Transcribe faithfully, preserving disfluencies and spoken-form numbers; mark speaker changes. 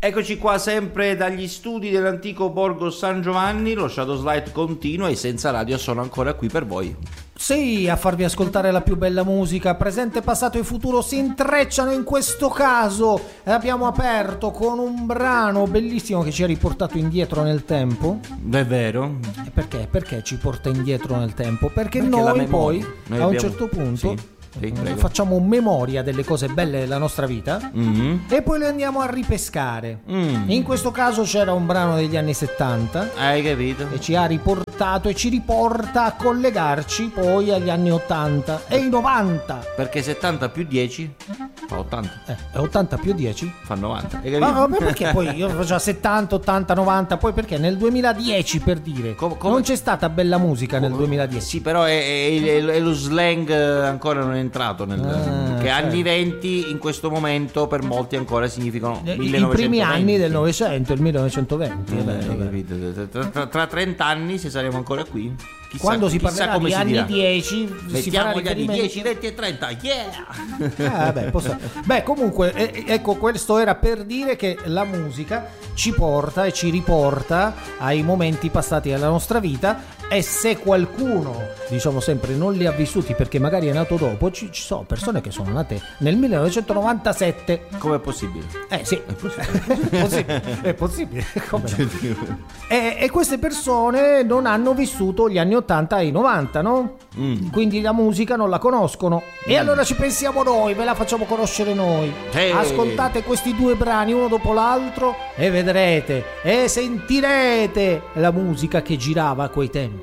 Speaker 1: Eccoci qua sempre dagli studi dell'antico borgo San Giovanni, lo Shadow Slide continua e Senza Radio sono ancora qui per voi.
Speaker 2: Sì, a farvi ascoltare la più bella musica, presente, passato e futuro si intrecciano in questo caso. Abbiamo aperto con un brano bellissimo che ci ha riportato indietro nel tempo.
Speaker 1: È vero?
Speaker 2: E perché? Perché ci porta indietro nel tempo? Perché,
Speaker 1: Perché
Speaker 2: noi poi
Speaker 1: noi
Speaker 2: a
Speaker 1: abbiamo...
Speaker 2: un certo punto...
Speaker 1: Sì. Sì,
Speaker 2: facciamo memoria delle cose belle della nostra vita, mm-hmm. e poi le andiamo a ripescare. mm. In questo caso c'era un brano degli anni settanta,
Speaker 1: hai capito,
Speaker 2: e ci ha riportato e ci riporta a collegarci poi agli anni ottanta e i novanta,
Speaker 1: perché settanta più dieci fa ottanta,
Speaker 2: eh, ottanta più dieci
Speaker 1: fa novanta, hai
Speaker 2: capito? Ma, ma perché poi io facevo settanta, ottanta, novanta, poi perché nel duemiladieci, per dire, come, come... non c'è stata bella musica nel duemiladieci.
Speaker 1: Sì, però è, è, è, è lo slang ancora non è entrato nel,
Speaker 2: ah,
Speaker 1: che
Speaker 2: certo.
Speaker 1: Anni venti in questo momento per molti ancora significano
Speaker 2: I,
Speaker 1: millenovecentoventi.
Speaker 2: I primi anni del Novecento, il millenovecentoventi.
Speaker 1: Eh,
Speaker 2: beh,
Speaker 1: capito? Tra, tra, tra trenta anni, se saremo ancora qui, chissà,
Speaker 2: quando si
Speaker 1: chissà
Speaker 2: parlerà
Speaker 1: come
Speaker 2: di
Speaker 1: si
Speaker 2: anni
Speaker 1: dirà.
Speaker 2: dieci, si farà
Speaker 1: gli anni dieci, venti e trenta, yeah!
Speaker 2: Eh, vabbè, posso... Beh, comunque, eh, ecco, questo era per dire che la musica ci porta e ci riporta ai momenti passati della nostra vita, e se qualcuno, diciamo sempre, non li ha vissuti perché magari è nato dopo, ci, ci sono persone che sono nate nel millenovecentonovantasette.
Speaker 1: Come è possibile?
Speaker 2: Eh sì, è possibile, è possibile, è possibile. Come no? e, e queste persone non hanno vissuto gli anni ottanta e i novanta, no? Mm. Quindi la musica non la conoscono. Mm. E allora ci pensiamo noi, ve la facciamo conoscere noi. Hey. Ascoltate questi due brani uno dopo l'altro e vedrete e sentirete la musica che girava a quei tempi.